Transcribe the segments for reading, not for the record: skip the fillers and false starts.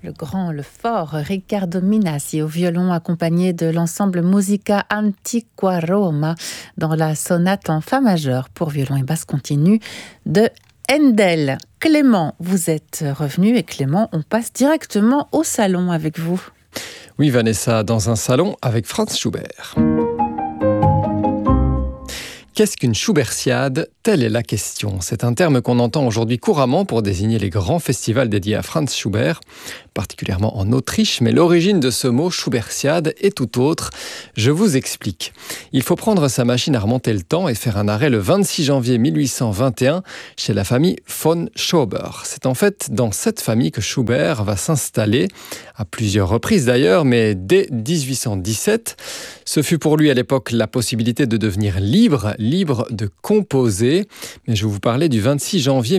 Le grand, le fort Riccardo Minasi au violon accompagné de l'ensemble Musica Antiqua Roma dans la sonate en fa majeur pour violon et basse continue de Handel. Clément, vous êtes revenu et Clément, on passe directement au salon avec vous. Oui Vanessa, dans un salon avec Franz Schubert. Qu'est-ce qu'une Schubertiade ? Telle est la question. C'est un terme qu'on entend aujourd'hui couramment pour désigner les grands festivals dédiés à Franz Schubert, particulièrement en Autriche, mais l'origine de ce mot Schubertiade est tout autre. Je vous explique. Il faut prendre sa machine à remonter le temps et faire un arrêt le 26 janvier 1821 chez la famille von Schober. C'est en fait dans cette famille que Schubert va s'installer, à plusieurs reprises d'ailleurs, mais dès 1817. Ce fut pour lui à l'époque la possibilité de devenir libre de composer. Mais je vais vous parler du 26 janvier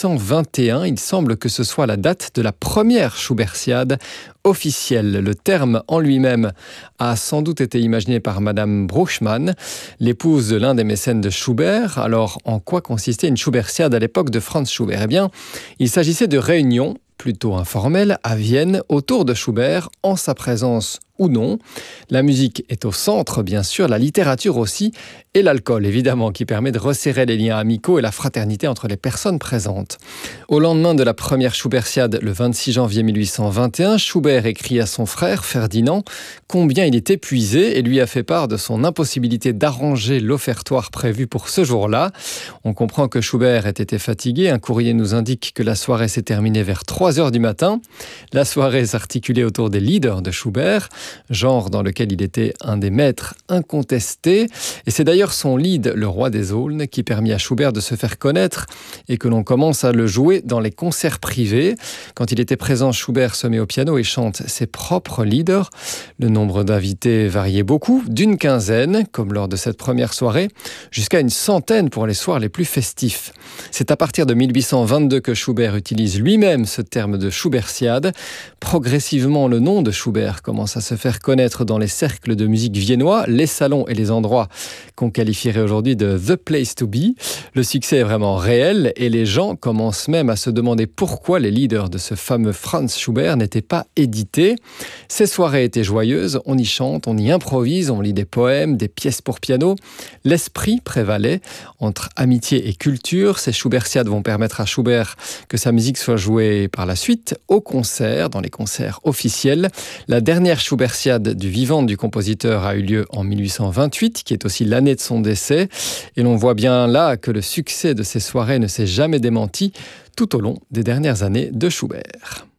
1821. Il semble que ce soit la date de la première Schubertiade officielle. Le terme en lui-même a sans doute été imaginé par Madame Bruchmann, l'épouse de l'un des mécènes de Schubert. Alors, en quoi consistait une Schubertiade à l'époque de Franz Schubert ? Eh bien, il s'agissait de réunions plutôt informelles à Vienne autour de Schubert, en sa présence ou non. La musique est au centre, bien sûr, la littérature aussi, et l'alcool, évidemment, qui permet de resserrer les liens amicaux et la fraternité entre les personnes présentes. Au lendemain de la première Schubertiade, le 26 janvier 1821, Schubert écrit à son frère, Ferdinand, combien il est épuisé et lui a fait part de son impossibilité d'arranger l'offertoire prévu pour ce jour-là. On comprend que Schubert ait été fatigué. Un courrier nous indique que la soirée s'est terminée vers 3h du matin. La soirée s'articulait autour des leaders de Schubert, genre dans lequel il était un des maîtres incontestés. Et c'est d'ailleurs son lied, le roi des aulnes, qui permit à Schubert de se faire connaître et que l'on commence à le jouer dans les concerts privés. Quand il était présent, Schubert se met au piano et chante ses propres leaders. Le nombre d'invités variait beaucoup, d'une quinzaine, comme lors de cette première soirée, jusqu'à une centaine pour les soirs les plus festifs. C'est à partir de 1822 que Schubert utilise lui-même ce terme de Schubertiade. Progressivement, le nom de Schubert commence à se faire connaître dans les cercles de musique viennois, les salons et les endroits qu'on qualifierait aujourd'hui de « the place to be ». Le succès est vraiment réel et les gens commencent même à se demander pourquoi les leaders de ce fameux Franz Schubert n'étaient pas édités. Ces soirées étaient joyeuses, on y chante, on y improvise, on lit des poèmes, des pièces pour piano. L'esprit prévalait entre amitié et culture. Ces Schubertiades vont permettre à Schubert que sa musique soit jouée par la suite au concert, dans les concerts officiels. La dernière Schubertiade du vivant du compositeur a eu lieu en 1828, qui est aussi l'année de son décès. Et l'on voit bien là que le succès de ces soirées ne s'est jamais démenti tout au long des dernières années de Schubert.